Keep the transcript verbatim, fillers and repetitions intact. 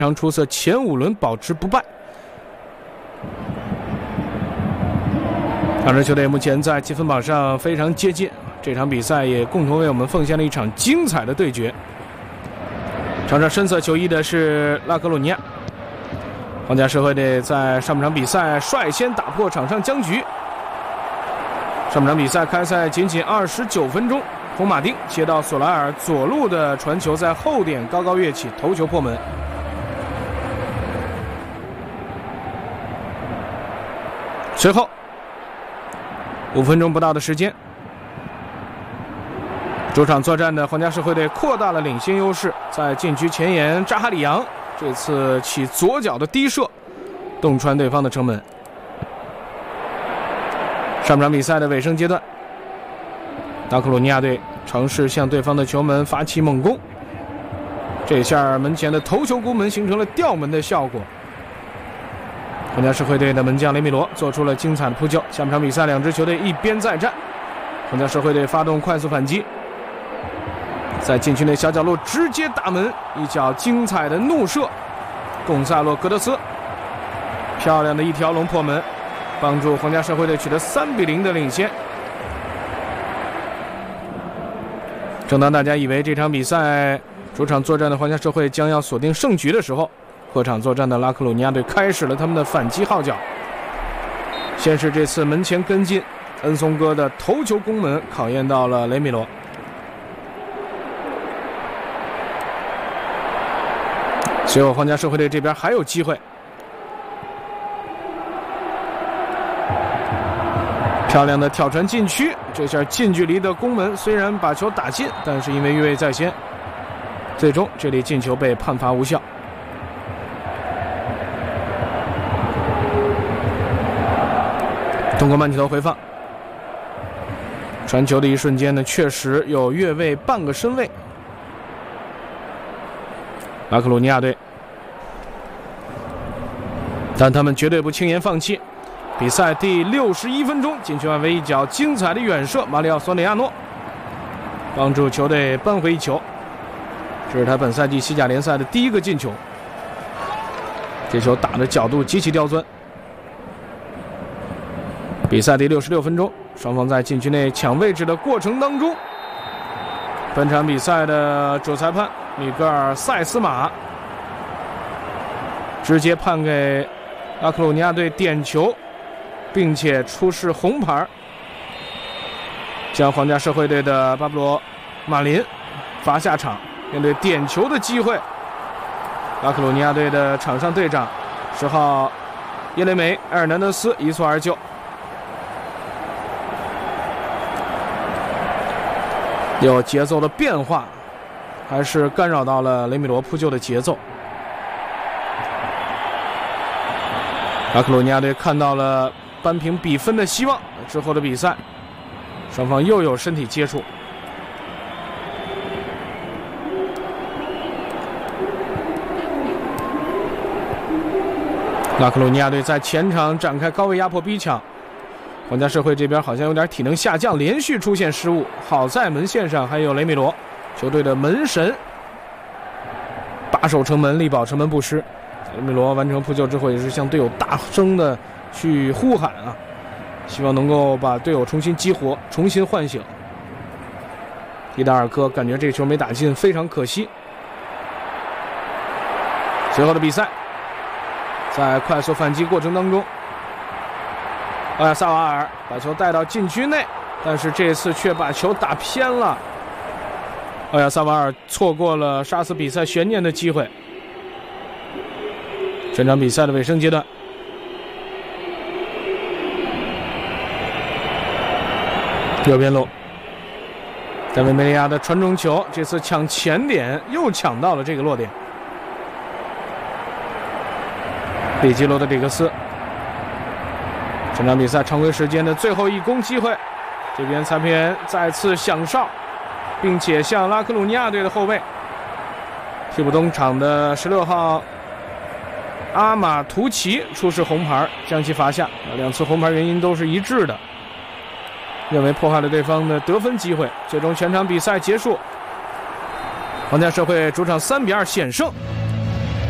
常出色，前五轮保持不败。两支球队目前在积分榜上非常接近，这场比赛也共同为我们奉献了一场精彩的对决。穿着深色球衣的是拉科鲁尼亚，皇家社会队在上半场比赛率先打破场上僵局。上半场比赛开赛仅仅二十九分钟，红马丁接到索莱尔左路的传球，在后点高高跃起，头球破门。随后五分钟不到的时间，主场作战的皇家社会队扩大了领先优势，在禁区前沿，扎哈里扬这次起左脚的低射，洞穿对方的城门。上半场比赛的尾声阶段，拉科鲁尼亚队尝试向对方的球门发起猛攻，这下门前的头球攻门形成了吊门的效果。皇家社会队的门将雷米罗做出了精彩的扑救。下半场比赛，两支球队一边再战，皇家社会队发动快速反击，在禁区内小角落直接打门，一脚精彩的怒射，贡萨洛·戈德斯漂亮的一条龙破门，帮助皇家社会队取得三比零的领先。正当大家以为这场比赛主场作战的皇家社会将要锁定胜局的时候，客场作战的拉科鲁尼亚队开始了他们的反击号角。先是这次门前跟进，恩松哥的头球攻门考验到了雷米罗。随后皇家社会队这边还有机会，漂亮的挑传禁区，这下近距离的攻门虽然把球打进，但是因为越位在先，最终这粒进球被判罚无效。通过慢镜头回放，传球的一瞬间呢，确实有越位半个身位。拉科鲁尼亚队，但他们绝对不轻言放弃。比赛第六十一分钟，禁区外围一脚精彩的远射，马里奥·索里亚诺帮助球队扳回一球，这是他本赛季西甲联赛的第一个进球。这球打的角度极其刁钻。比赛第六十六分钟，双方在禁区内抢位置的过程当中，本场比赛的主裁判米格尔·塞斯马直接判给拉科鲁尼亚队点球，并且出示红牌，将皇家社会队的巴布罗·马林罚下场。面对点球的机会，拉科鲁尼亚队的场上队长十号耶雷梅·埃尔南德斯一蹴而就。有节奏的变化，还是干扰到了雷米罗扑救的节奏。拉科鲁尼亚队看到了扳平比分的希望，之后的比赛双方又有身体接触。拉科鲁尼亚队在前场展开高位压迫逼抢，皇家社会这边好像有点体能下降，连续出现失误。好在门线上还有雷米罗，球队的门神把守城门，力保城门不失。雷米罗完成扑救之后，也是向队友大声的去呼喊啊，希望能够把队友重新激活，重新唤醒。伊达尔科感觉这个球没打进，非常可惜。随后的比赛，在快速反击过程当中，奥亚萨瓦尔把球带到禁区内，但是这次却把球打偏了。奥亚萨瓦尔错过了杀死比赛悬念的机会。全场比赛的尾声阶段，右边路，戴维梅利亚的传中球，这次抢前点又抢到了这个落点。里基罗的里格斯，这场比赛常规时间的最后一攻机会，这边裁判员再次响哨，并且向拉科鲁尼亚队的后卫替补登场的十六号阿马图奇出示红牌，将其罚下。两次红牌原因都是一致的，认为破坏了对方的得分机会。最终全场比赛结束，皇家社会主场三比二险胜。